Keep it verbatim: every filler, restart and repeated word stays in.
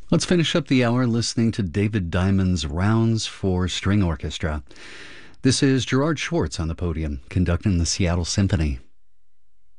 Let's finish up the hour listening to David Diamond's Rounds for String Orchestra. This is Gerard Schwartz on the podium, conducting the Seattle Symphony.